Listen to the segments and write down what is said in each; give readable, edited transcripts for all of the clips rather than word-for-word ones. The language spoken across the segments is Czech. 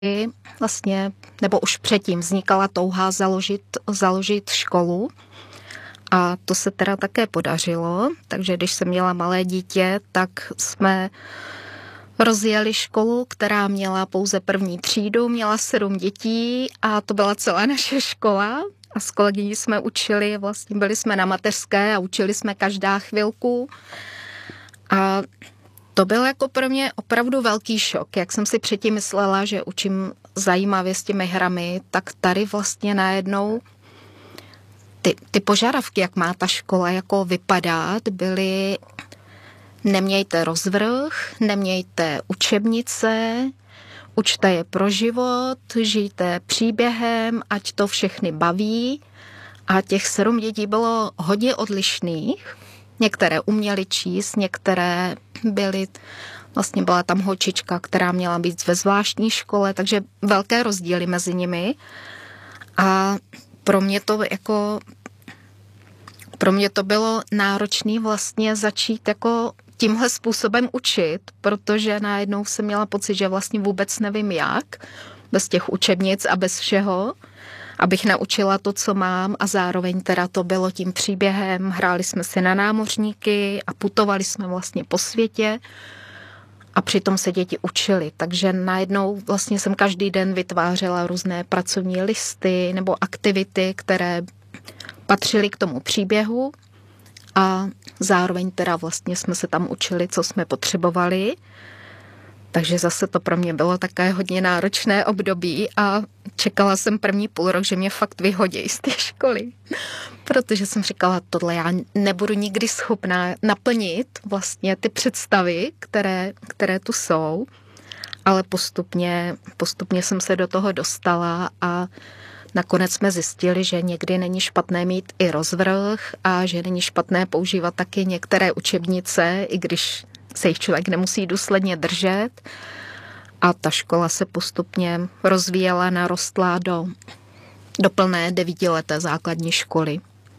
vlastně, nebo už předtím vznikala touha založit školu. A to se teda také podařilo, takže když jsem měla malé dítě, tak jsme rozjeli školu, která měla pouze první třídu, měla 7 dětí a to byla celá naše škola. A s kolegyní jsme učili, vlastně byli jsme na mateřské a učili jsme každá chvilku. A to byl jako pro mě opravdu velký šok. Jak jsem si předtím myslela, že učím zajímavě s těmi hrami, tak tady vlastně najednou ty požadavky, jak má ta škola jako vypadat, byly: nemějte rozvrh, nemějte učebnice, učte je pro život, žijte příběhem, ať to všechny baví. A těch 7 dětí bylo hodně odlišných. Některé uměly číst, některé vlastně byla tam holčička, která měla být ve zvláštní škole, takže velké rozdíly mezi nimi. A pro mě to bylo náročné vlastně začít jako tímhle způsobem učit, protože najednou jsem měla pocit, že vlastně vůbec nevím jak, bez těch učebnic a bez všeho, abych naučila to, co mám, a zároveň teda to bylo tím příběhem. Hráli jsme si na námořníky a putovali jsme vlastně po světě a přitom se děti učily. Takže najednou vlastně jsem každý den vytvářela různé pracovní listy nebo aktivity, které patřily k tomu příběhu a zároveň teda vlastně jsme se tam učili, co jsme potřebovali. Takže zase to pro mě bylo také hodně náročné období a čekala jsem první půlrok, že mě fakt vyhodí z té školy. Protože jsem říkala, tohle já nebudu nikdy schopná naplnit vlastně ty představy, které tu jsou. Ale postupně jsem se do toho dostala a nakonec jsme zjistili, že někdy není špatné mít i rozvrh a že není špatné používat taky některé učebnice, i když se jich člověk nemusí důsledně držet. A ta škola se postupně rozvíjela, narostla do plné 9leté základní školy.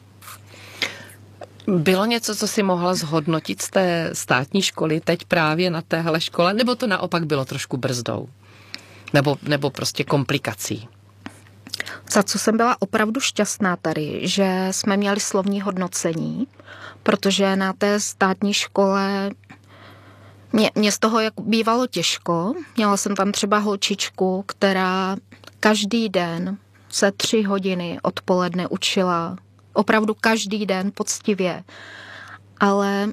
Bylo něco, co si mohla zhodnotit z té státní školy teď právě na téhle škole, nebo to naopak bylo trošku brzdou? Nebo prostě komplikací? Za co jsem byla opravdu šťastná tady, že jsme měli slovní hodnocení, protože na té státní škole mě z toho jak bývalo těžko. Měla jsem tam třeba holčičku, která každý den se 3 hodiny odpoledne učila. Opravdu každý den poctivě. Ale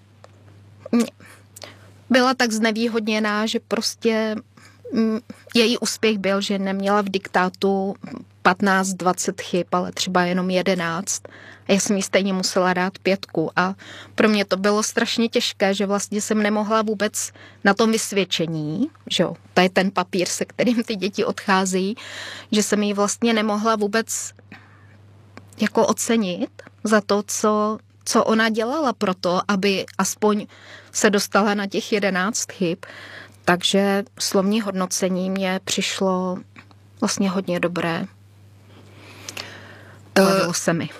byla tak znevýhodněná, že prostě její úspěch byl, že neměla v diktátu 15-20 chyb, ale třeba jenom 11. A já jsem jí stejně musela dát 5. A pro mě to bylo strašně těžké, že vlastně jsem nemohla vůbec na tom vysvědčení, že jo, to je ten papír, se kterým ty děti odchází, že jsem jí vlastně nemohla vůbec jako ocenit za to, co ona dělala pro to, aby aspoň se dostala na těch 11 chyb. Takže slovní hodnocení mě přišlo vlastně hodně dobré. Bavilo se mi.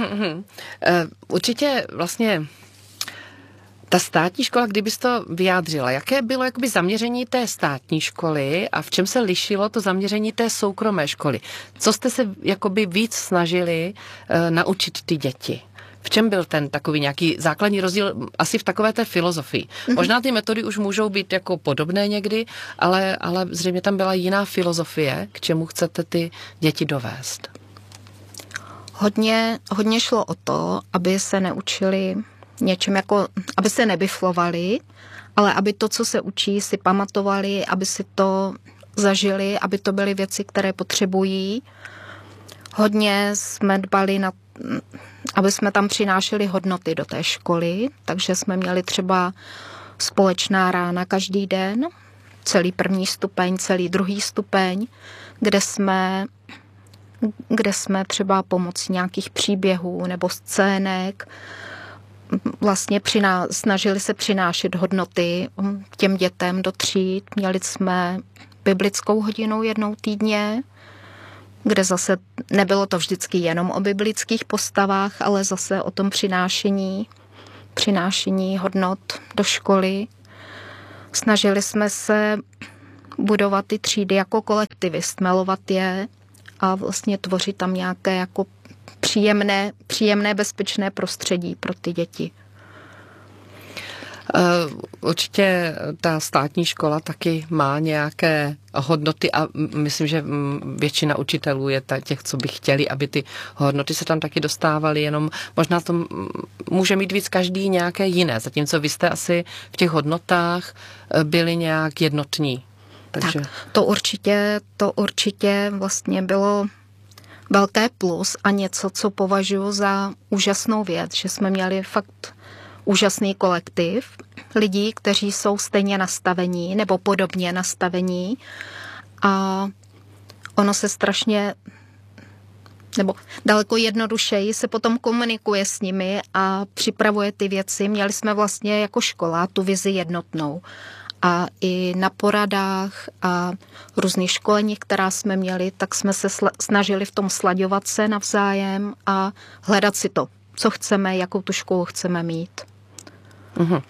Určitě vlastně ta státní škola, kdybys to vyjádřila, jaké bylo jakoby zaměření té státní školy a v čem se lišilo to zaměření té soukromé školy? Co jste se jakoby víc snažili naučit ty děti? V čem byl ten takový nějaký základní rozdíl asi v takové té filozofii? Možná ty metody už můžou být jako podobné někdy, ale zřejmě tam byla jiná filozofie, k čemu chcete ty děti dovést. Hodně šlo o to, aby se neučili něčem jako, aby se nebiflovali, ale aby to, co se učí, si pamatovali, aby si to zažili, aby to byly věci, které potřebují. Hodně jsme dbali na, aby jsme tam přinášeli hodnoty do té školy, takže jsme měli třeba společná rána každý den, celý 1. stupeň, celý 2. stupeň, kde jsme třeba pomocí nějakých příběhů nebo scének vlastně snažili se přinášet hodnoty těm dětem do tříd. Měli jsme biblickou hodinu jednou týdně, kde zase nebylo to vždycky jenom o biblických postavách, ale zase o tom přinášení hodnot do školy. Snažili jsme se budovat ty třídy jako kolektivy, stmelovat je a vlastně tvořit tam nějaké jako příjemné, bezpečné prostředí pro ty děti. Určitě ta státní škola taky má nějaké hodnoty a myslím, že většina učitelů je těch, co by chtěli, aby ty hodnoty se tam taky dostávaly, jenom možná to může mít víc každý nějaké jiné, zatímco vy jste asi v těch hodnotách byli nějak jednotní. Takže... Tak, to určitě vlastně bylo velké plus a něco, co považuji za úžasnou věc, že jsme měli fakt úžasný kolektiv lidí, kteří jsou stejně nastavení nebo podobně nastavení a ono se strašně nebo daleko jednodušeji se potom komunikuje s nimi a připravuje ty věci. Měli jsme vlastně jako škola tu vizi jednotnou a i na poradách a různých školení, která jsme měli, tak jsme se snažili v tom slaďovat se navzájem a hledat si to, co chceme, jakou tu školu chceme mít. Uh-huh.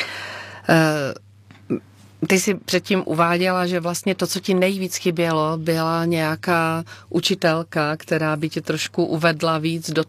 Ty jsi předtím uváděla, že vlastně to, co ti nejvíc chybělo, byla nějaká učitelka, která by tě trošku uvedla víc do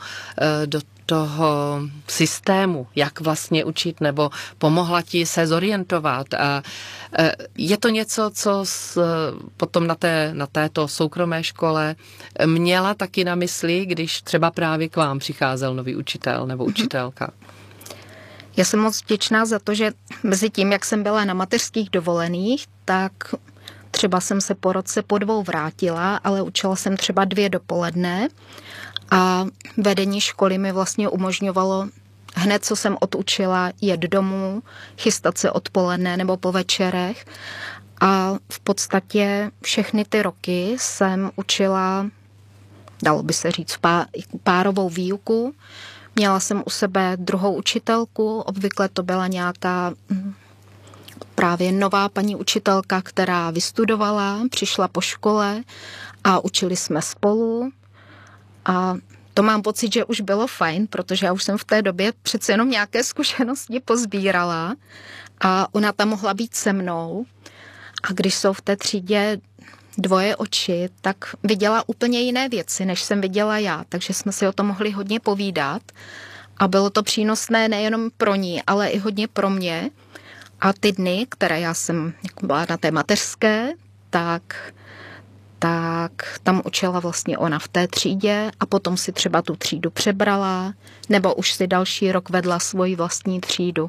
toho systému, jak vlastně učit, nebo pomohla ti se zorientovat. A je to něco, co potom na této soukromé škole měla taky na mysli, když třeba právě k vám přicházel nový učitel nebo učitelka? Já jsem moc vděčná za to, že mezi tím, jak jsem byla na mateřských dovolených, tak třeba jsem se po roce po 2 vrátila, ale učila jsem třeba 2 dopoledne a vedení školy mi vlastně umožňovalo hned, co jsem odučila, jet domů, chystat se odpoledne nebo po večerech a v podstatě všechny ty roky jsem učila, dalo by se říct, párovou výuku. Měla jsem u sebe druhou učitelku, obvykle to byla nějaká právě nová paní učitelka, která vystudovala, přišla po škole a učili jsme spolu. A to mám pocit, že už bylo fajn, protože já už jsem v té době přece jenom nějaké zkušenosti pozbírala a ona tam mohla být se mnou. A když jsou v té třídě 2 oči, tak viděla úplně jiné věci, než jsem viděla já. Takže jsme si o tom mohli hodně povídat. A bylo to přínosné nejenom pro ní, ale i hodně pro mě. A ty dny, které já jsem byla na té mateřské, tak tam učila vlastně ona v té třídě a potom si třeba tu třídu přebrala, nebo už si další rok vedla svoji vlastní třídu.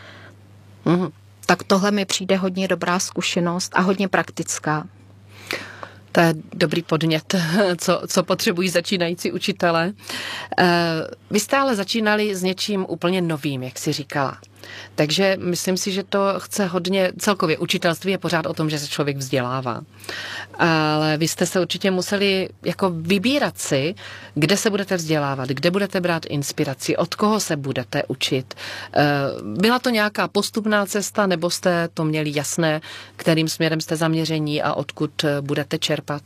Tak tohle mi přijde hodně dobrá zkušenost a hodně praktická. To je dobrý podnět, co potřebují začínající učitele. Vy jste ale začínali s něčím úplně novým, jak jsi říkala. Takže myslím si, že to chce hodně, celkově učitelství je pořád o tom, že se člověk vzdělává. Ale vy jste se určitě museli jako vybírat si, kde se budete vzdělávat, kde budete brát inspiraci, od koho se budete učit. Byla to nějaká postupná cesta, nebo jste to měli jasné, kterým směrem jste zaměření a odkud budete čerpat?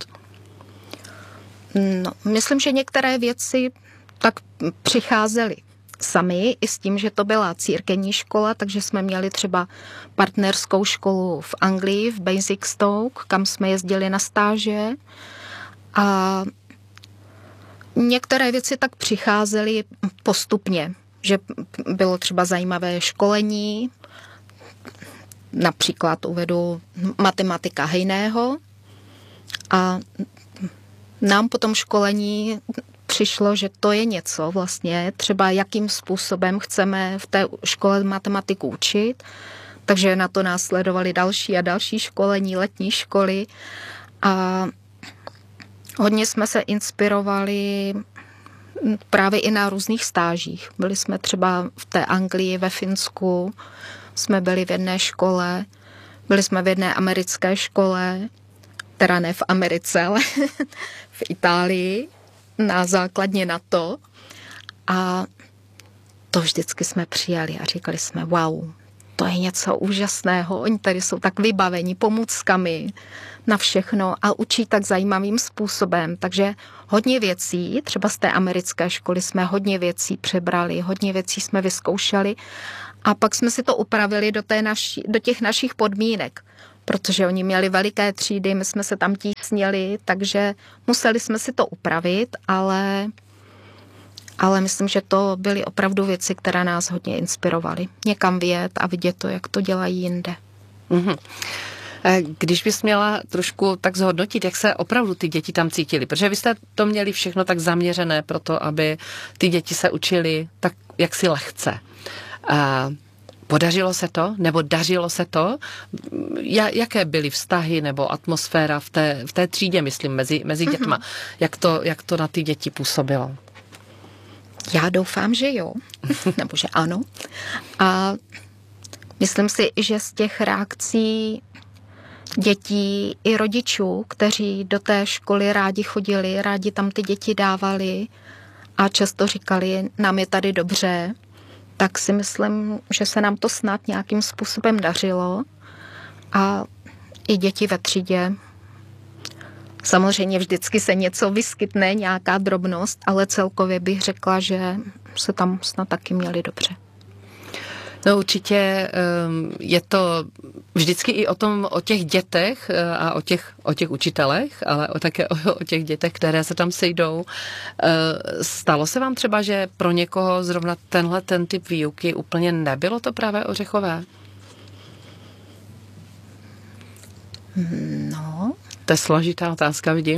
No, myslím, že některé věci tak přicházely sami, i s tím, že to byla církevní škola, takže jsme měli třeba partnerskou školu v Anglii, v Basingstoke, kam jsme jezdili na stáže a některé věci tak přicházely postupně, že bylo třeba zajímavé školení, například uvedu matematika Hejného a nám po tom školení přišlo, že to je něco vlastně, třeba jakým způsobem chceme v té škole matematiku učit, takže na to následovaly další a další školení, letní školy a hodně jsme se inspirovali právě i na různých stážích. Byli jsme třeba v té Anglii, ve Finsku, jsme byli v jedné škole, byli jsme v jedné americké škole, teda ne v Americe, ale v Itálii, na základně NATO a to vždycky jsme přijali a říkali jsme, wow, to je něco úžasného, oni tady jsou tak vybaveni pomůckami na všechno a učí tak zajímavým způsobem, takže hodně věcí, třeba z té americké školy jsme hodně věcí přebrali, hodně věcí jsme vyzkoušeli a pak jsme si to upravili do těch našich podmínek. protože oni měli veliké třídy, my jsme se tam tísnili, takže museli jsme si to upravit, ale myslím, že to byly opravdu věci, které nás hodně inspirovaly. Někam vyjet a vidět to, jak to dělají jinde. Mm-hmm. Když bys měla trošku tak zhodnotit, jak se opravdu ty děti tam cítily, protože vy jste to měli všechno tak zaměřené pro to, aby ty děti se učily tak jaksi lehce. Podařilo se to? Nebo dařilo se to? Jaké byly vztahy nebo atmosféra v té třídě, myslím, mezi dětma? Jak to na ty děti působilo? Já doufám, že jo, nebo že ano. A myslím si, že z těch reakcí dětí i rodičů, kteří do té školy rádi chodili, rádi tam ty děti dávali a často říkali, nám je tady dobře, tak si myslím, že se nám to snad nějakým způsobem dařilo. A i děti ve třídě. Samozřejmě vždycky se něco vyskytne, nějaká drobnost, ale celkově bych řekla, že se tam snad taky měli dobře. No určitě je to vždycky i o těch dětech a o těch učitelech, ale také o těch dětech, které se tam sejdou. Stalo se vám třeba, že pro někoho zrovna ten typ výuky úplně nebylo to právě ořechové? No. To je složitá otázka, vidím.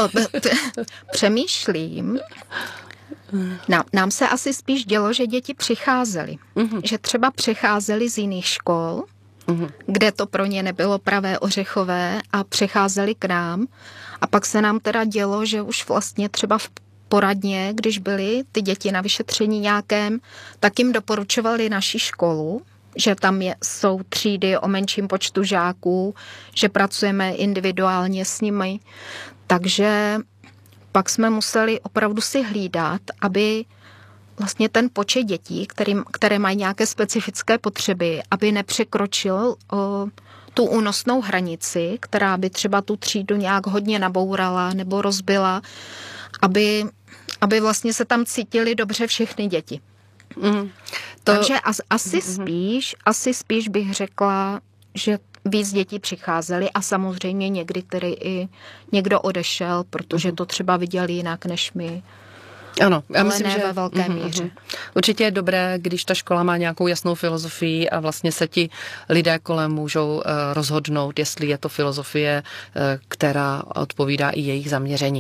Přemýšlím. Nám se asi spíš dělo, že děti přicházely. Že třeba přicházely z jiných škol, kde to pro ně nebylo pravé ořechové a přicházeli k nám. A pak se nám teda dělo, že už vlastně třeba v poradně, když byly ty děti na vyšetření nějakém, tak jim doporučovali naši školu, že tam jsou třídy o menším počtu žáků, že pracujeme individuálně s nimi. Takže pak jsme museli opravdu si hlídat, aby vlastně ten počet dětí, které mají nějaké specifické potřeby, aby nepřekročil tu únosnou hranici, která by třeba tu třídu nějak hodně nabourala nebo rozbila, aby vlastně se tam cítili dobře všechny děti. Takže asi spíš bych řekla, že víc dětí přicházeli a samozřejmě někdy, který i někdo odešel, protože to třeba viděli jinak než my. Ano, já ale myslím, ne že ve velké míře. Určitě je dobré, když ta škola má nějakou jasnou filozofii a vlastně se ti lidé kolem můžou rozhodnout, jestli je to filozofie, která odpovídá i jejich zaměření.